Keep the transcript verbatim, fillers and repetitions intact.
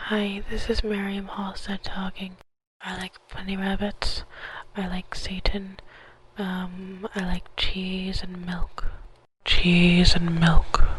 Hi, this is Miriam Halstead talking. I like bunny rabbits. I like Satan. Um, I like cheese and milk. Cheese and milk.